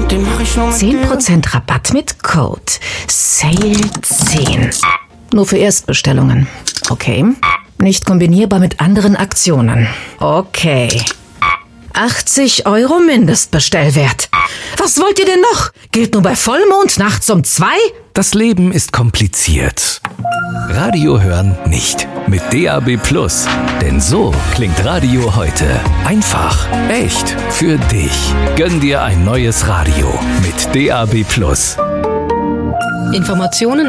und den mach ich nur mit 10% Rabatt mit Code SALE10. Nur für Erstbestellungen. Okay. Nicht kombinierbar mit anderen Aktionen. Okay. 80 € Mindestbestellwert. Was wollt ihr denn noch? Gilt nur bei Vollmond nachts um 2? Das Leben ist kompliziert. Radio hören nicht. Mit DAB+. Denn so klingt Radio heute. Einfach, echt, für dich. Gönn dir ein neues Radio mit DAB+. Informationen